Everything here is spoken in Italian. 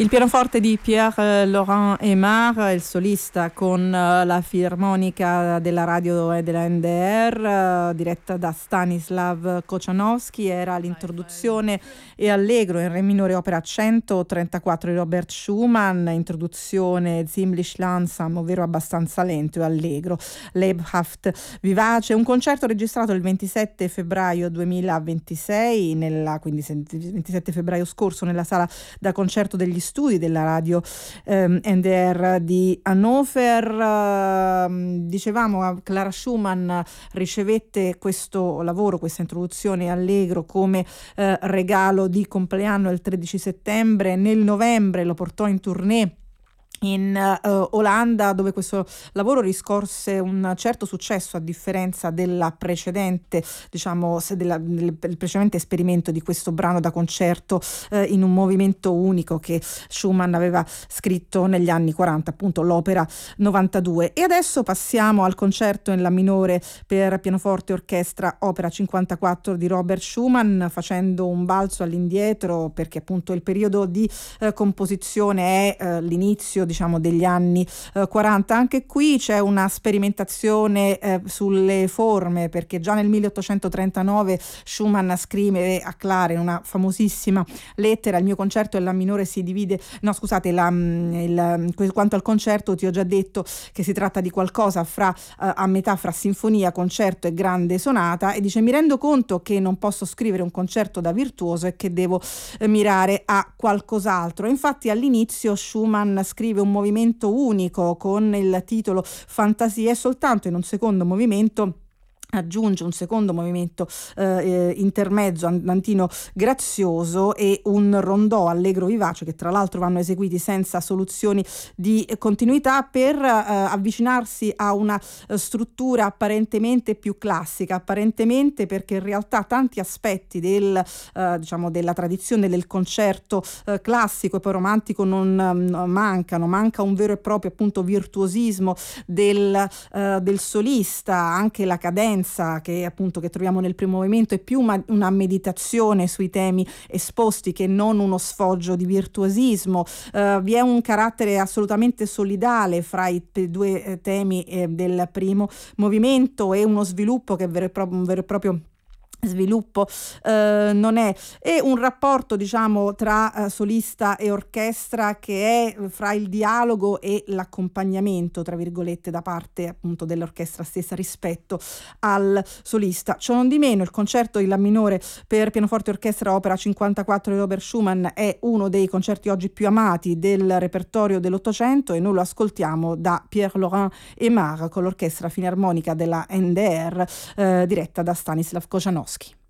Il pianoforte di Pierre-Laurent Aimard, il solista con la filarmonica della radio e della NDR, diretta da Stanislav Kochanowski, era l'introduzione e allegro in re minore opera 134 di Robert Schumann, introduzione ziemlich langsam, ovvero abbastanza lento e allegro, lebhaft, vivace, un concerto registrato il 27 febbraio 2026, quindi 27 febbraio scorso, nella sala da concerto degli studi della radio NDR di Hannover. Dicevamo, Clara Schumann ricevette questo lavoro, questa introduzione allegro, come regalo di compleanno il 13 settembre. Nel novembre lo portò in tournée in Olanda, dove questo lavoro riscorse un certo successo, a differenza della precedente, del precedente esperimento di questo brano da concerto in un movimento unico che Schumann aveva scritto negli anni 40, appunto l'opera 92. E adesso passiamo al concerto in la minore per pianoforte e orchestra, opera 54 di Robert Schumann, facendo un balzo all'indietro, perché appunto il periodo di composizione è l'inizio degli anni 40. Anche qui c'è una sperimentazione sulle forme, perché già nel 1839 Schumann scrive a Clara in una famosissima lettera: il mio concerto in la minore si divide, quanto al concerto ti ho già detto che si tratta di qualcosa a metà fra sinfonia, concerto e grande sonata, e dice: mi rendo conto che non posso scrivere un concerto da virtuoso e che devo mirare a qualcos'altro. Infatti all'inizio Schumann scrive un movimento unico con il titolo Fantasie, e soltanto in un secondo movimento aggiunge un secondo movimento intermezzo andantino grazioso e un rondò allegro vivace, che tra l'altro vanno eseguiti senza soluzioni di continuità, per avvicinarsi a una struttura apparentemente più classica, apparentemente, perché in realtà tanti aspetti della tradizione del concerto classico e poi romantico non mancano. Manca un vero e proprio, appunto, virtuosismo del solista, anche la cadenza che troviamo nel primo movimento è più una meditazione sui temi esposti che non uno sfoggio di virtuosismo. Vi è un carattere assolutamente solidale fra i due temi del primo movimento, e uno sviluppo che un vero e proprio sviluppo non è, e un rapporto tra solista e orchestra che è fra il dialogo e l'accompagnamento, tra virgolette, da parte appunto dell'orchestra stessa rispetto al solista. Cionondimeno il concerto in la minore per pianoforte e orchestra, opera 54 di Robert Schumann, è uno dei concerti oggi più amati del repertorio dell'Ottocento, e noi lo ascoltiamo da Pierre-Laurent Aimard con l'orchestra filarmonica della NDR diretta da Stanislav Kochanowski.